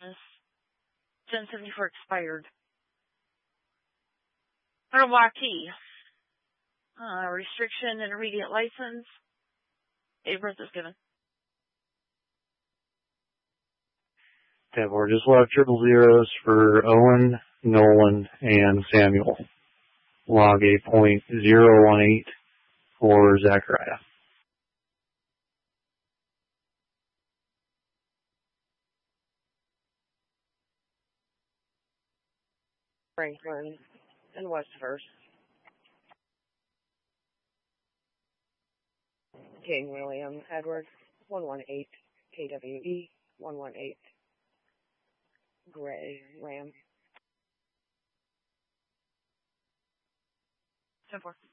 1074 expired. Milwaukee. Restriction intermediate license. Date of birth is given. 10-4 just left 000s for Owen, Nolan, and Samuel. Log 8.018 for Zachariah. Franklin and Westhurst. King William Edward 118 KWE 118 Gray Ram. 10-4.